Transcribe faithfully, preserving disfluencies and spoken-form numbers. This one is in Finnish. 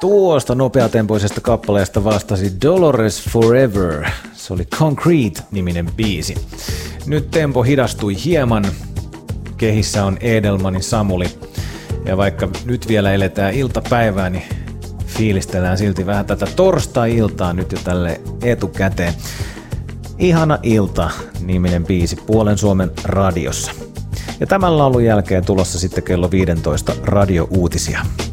Tuosta nopeatempoisesta kappaleesta vastasi Dolores Forever. Se oli Concrete-niminen biisi. Nyt tempo hidastui hieman. Kehissä on Edelmanin Samuli. Ja vaikka nyt vielä eletään iltapäivää, niin fiilistellään silti vähän tätä torstai-iltaa nyt jo tälle etukäteen. Ihana ilta -niminen biisi Puolen Suomen radiossa. Ja tämän laulun jälkeen tulossa sitten kello viisitoista radio-uutisia.